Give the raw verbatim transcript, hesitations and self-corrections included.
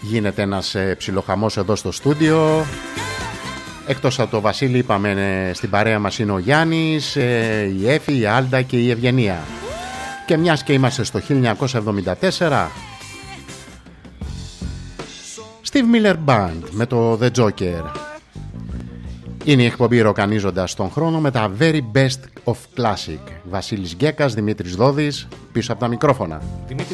Γίνεται ένας ε, ψιλοχαμός εδώ στο στούντιο. Εκτός από το Βασίλη, είπαμε, στην παρέα μας είναι ο Γιάννης, ε, η Έφη, η Άλντα και η Ευγενία. Και μιας και είμαστε στο χίλια εννιακόσια εβδομήντα τέσσερα, Steve Miller Band με το The Joker. Είναι η εκπομπή Ροκανίζοντας τον χρόνο με τα very best of classic. Βασίλης Γκέκας, Δημήτρης Δόδης, πίσω από τα μικρόφωνα.